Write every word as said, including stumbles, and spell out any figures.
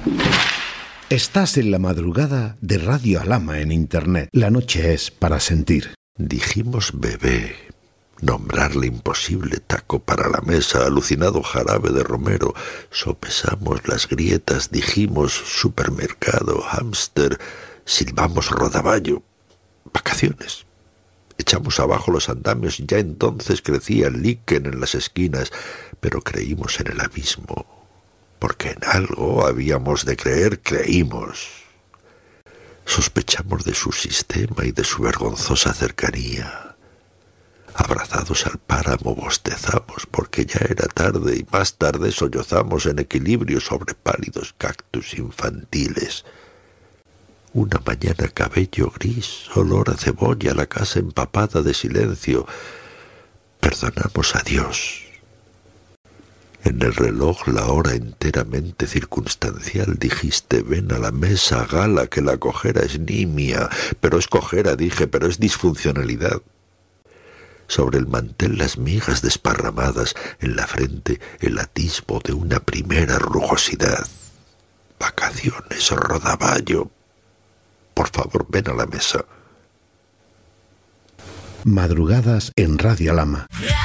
Estás en la madrugada de Radio Alhama en Internet. La noche es para sentir. Dijimos bebé, nombrarle imposible, taco para la mesa, alucinado jarabe de romero. Sopesamos las grietas, dijimos supermercado, hámster, silbamos rodaballo. Vacaciones. Echamos abajo los andamios y ya entonces crecía el líquen en las esquinas, pero creímos en el abismo. Porque en algo habíamos de creer, creímos. Sospechamos de su sistema y de su vergonzosa cercanía. Abrazados al páramo bostezamos porque ya era tarde y más tarde sollozamos en equilibrio sobre pálidos cactus infantiles. Una mañana cabello gris, olor a cebolla, la casa empapada de silencio. Perdonamos a Dios. En el reloj la hora enteramente circunstancial dijiste, ven a la mesa, gala, que la cojera es nimia. Pero es cojera, dije, pero es disfuncionalidad. Sobre el mantel las migas desparramadas, en la frente el atisbo de una primera rugosidad. Vacaciones, rodaballo. Por favor, ven a la mesa. Madrugadas en Radio Alhama.